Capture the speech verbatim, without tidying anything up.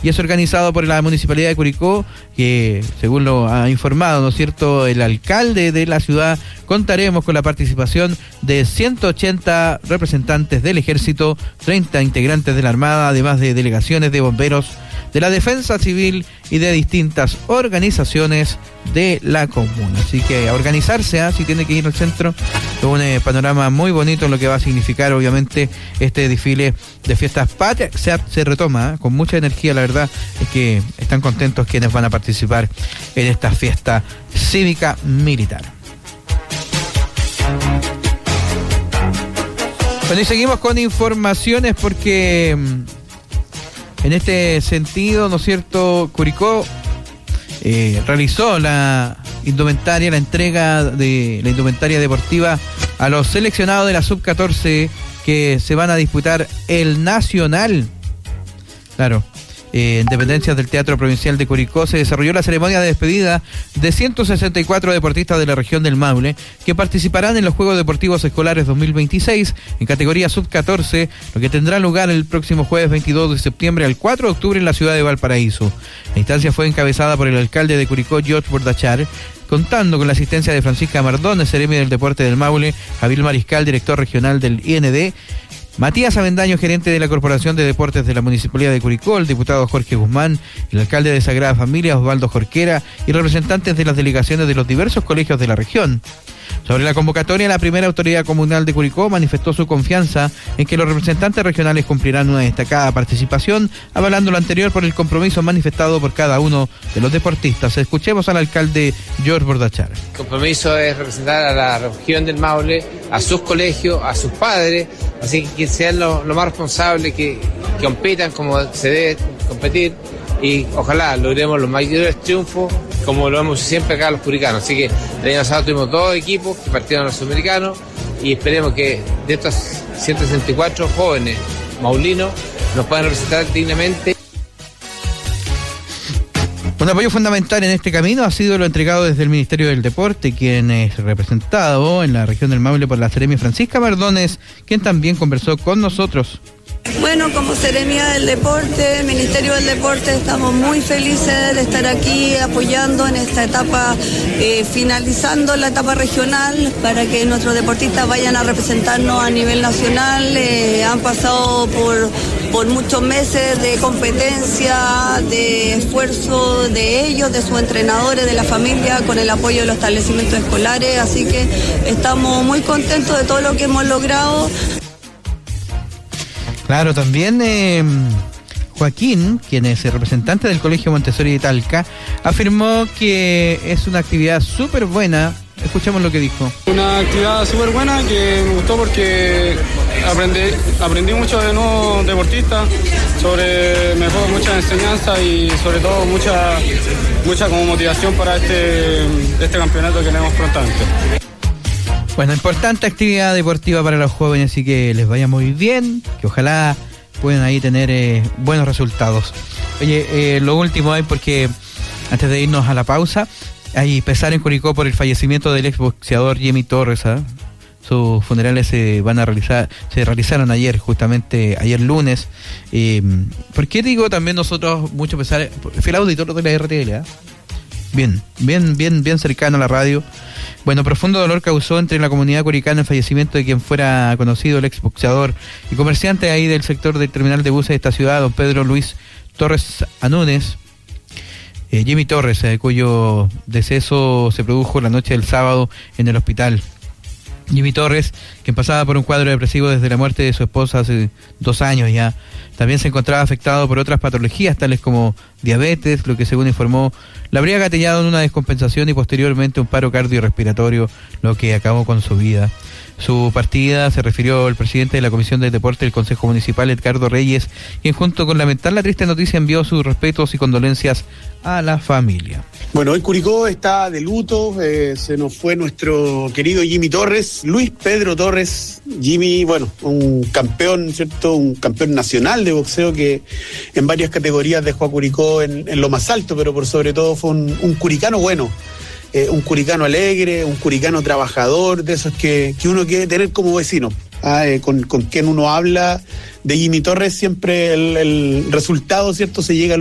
y es organizado por la Municipalidad de Curicó, que según lo ha informado, ¿no es cierto?, el alcalde de la ciudad. Contaremos con la participación de ciento ochenta representantes del Ejército, treinta integrantes de la Armada, además de delegaciones de bomberos, de la Defensa Civil y de distintas organizaciones de la comuna. Así que a organizarse, ¿eh? Si tiene que ir al centro, es un eh, panorama muy bonito en lo que va a significar obviamente este desfile de fiestas patrias. Se, se retoma, ¿eh? Con mucha energía, la verdad es que están contentos quienes van a participar en esta fiesta cívica militar. Bueno, y seguimos con informaciones porque en este sentido, ¿no es cierto?, Curicó eh, realizó la indumentaria, la entrega de la indumentaria deportiva a los seleccionados de la sub catorce que se van a disputar el Nacional. Claro. Eh, en dependencias del Teatro Provincial de Curicó se desarrolló la ceremonia de despedida de ciento sesenta y cuatro deportistas de la región del Maule que participarán en los Juegos Deportivos Escolares dos mil veintiséis en categoría sub catorce, lo que tendrá lugar el próximo jueves veintidós de septiembre al cuatro de octubre en la ciudad de Valparaíso. La instancia fue encabezada por el alcalde de Curicó, George Bordachar, contando con la asistencia de Francisca Mardones, seremi del Deporte del Maule, Javier Mariscal, director regional del I N D, Matías Avendaño, gerente de la Corporación de Deportes de la Municipalidad de Curicó, el diputado Jorge Guzmán, el alcalde de Sagrada Familia, Osvaldo Jorquera, y representantes de las delegaciones de los diversos colegios de la región. Sobre la convocatoria, la primera autoridad comunal de Curicó manifestó su confianza en que los representantes regionales cumplirán una destacada participación, avalando lo anterior por el compromiso manifestado por cada uno de los deportistas. Escuchemos al alcalde George Bordachar. El compromiso es representar a la región del Maule, a sus colegios, a sus padres, así que sean lo, lo más responsables, que, que compitan como se debe competir, y ojalá logremos los mayores triunfos como lo hemos siempre acá los curicanos. Así que el año pasado tuvimos dos equipos que partieron a los sudamericanos y esperemos que de estos ciento sesenta y cuatro jóvenes maulinos nos puedan representar dignamente. Un apoyo fundamental en este camino ha sido lo entregado desde el Ministerio del Deporte, quien es representado en la región del Maule por la seremi Francisca Mardones, quien también conversó con nosotros. Bueno, como Seremia del Deporte, Ministerio del Deporte, estamos muy felices de estar aquí apoyando en esta etapa, eh, finalizando la etapa regional para que nuestros deportistas vayan a representarnos a nivel nacional. Eh, han pasado por, por muchos meses de competencia, de esfuerzo de ellos, de sus entrenadores, de la familia, con el apoyo de los establecimientos escolares, así que estamos muy contentos de todo lo que hemos logrado. Claro, también eh, Joaquín, quien es el representante del Colegio Montessori de Talca, afirmó que es una actividad súper buena. Escuchemos lo que dijo. Una actividad súper buena que me gustó porque aprendí, aprendí mucho de nuevos deportistas, sobre, me dejó mucha enseñanza y sobre todo mucha, mucha como motivación para este, este campeonato que tenemos prontamente. Bueno, importante actividad deportiva para los jóvenes, así que les vaya muy bien, que ojalá puedan ahí tener eh, buenos resultados. Oye, eh, lo último hay, porque antes de irnos a la pausa, hay pesar en Curicó por el fallecimiento del exboxeador Jimmy Torres. ¿eh? Sus funerales se van a realizar, se realizaron ayer, justamente ayer lunes. Eh, ¿Por qué digo también nosotros mucho pesar? Fui el auditor de la R T L, ¿eh? Bien, bien, bien, bien cercano a la radio. Bueno, profundo dolor causó entre la comunidad curicana el fallecimiento de quien fuera conocido el exboxeador y comerciante ahí del sector del terminal de buses de esta ciudad, don Pedro Luis Torres Anúnez, eh, Jimmy Torres, eh, cuyo deceso se produjo la noche del sábado en el hospital. Jimmy Torres, quien pasaba por un cuadro depresivo desde la muerte de su esposa hace dos años ya, también se encontraba afectado por otras patologías tales como diabetes, lo que según informó le habría gatillado en una descompensación y posteriormente un paro cardiorrespiratorio, lo que acabó con su vida. Su partida se refirió el presidente de la Comisión de Deporte del Consejo Municipal, Edgardo Reyes, quien junto con lamentar la triste noticia envió sus respetos y condolencias a la familia. Bueno, hoy Curicó está de luto, eh, se nos fue nuestro querido Jimmy Torres, Luis Pedro Torres. Jimmy, bueno, un campeón, ¿cierto? Un campeón nacional de boxeo que en varias categorías dejó a Curicó en, en lo más alto, pero por sobre todo fue un, un curicano bueno. Eh, un curicano alegre, un curicano trabajador, de esos que, que uno quiere tener como vecino, ah, eh, con, con quien uno habla de Jimmy Torres, siempre el, el resultado, ¿cierto?, se llega a